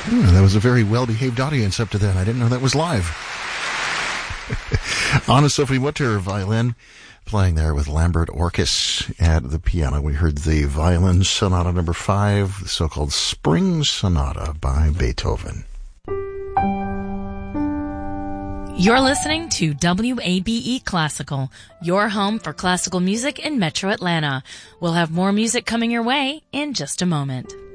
That was a very well-behaved audience up to then. I didn't know that was live. Anna Sophie Mutter, violin, playing there with Lambert Orkes at the piano. We heard the Violin Sonata number 5, the so-called Spring Sonata by Beethoven. You're listening to WABE Classical, your home for classical music in Metro Atlanta. We'll have more music coming your way in just a moment.